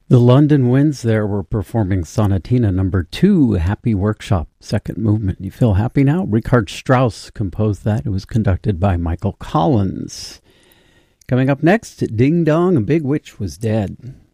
The London Winds there were performing Sonatina number 2, Happy Workshop, second movement. You feel happy now? Richard Strauss composed that. It was conducted by Michael Collins. Coming up next, Ding Dong, a Big Witch Was Dead.